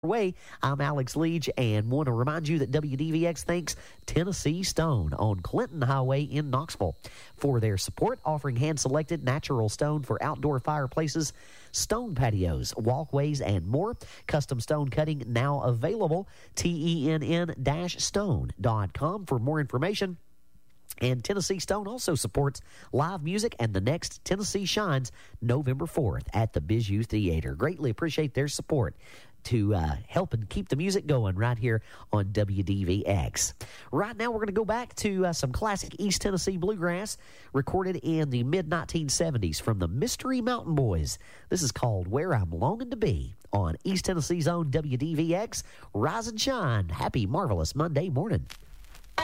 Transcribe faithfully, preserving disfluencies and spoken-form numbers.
Way. I'm Alex Leach and want to remind you that W D V X thanks Tennessee Stone on Clinton Highway in Knoxville for their support, offering hand-selected natural stone for outdoor fireplaces, stone patios, walkways, and more. Custom stone cutting now available. T E N N stone dot com for more information. And Tennessee Stone also supports live music and the next Tennessee Shines November fourth at the Bijou Theater. Greatly appreciate their support to uh, help and keep the music going right here on W D V X. Right now, we're going to go back to uh, some classic East Tennessee bluegrass recorded in the mid nineteen seventies from the Mystery Mountain Boys. This is called Where I'm Longing to Be on East Tennessee's own W D V X. Rise and shine. Happy, marvelous Monday morning.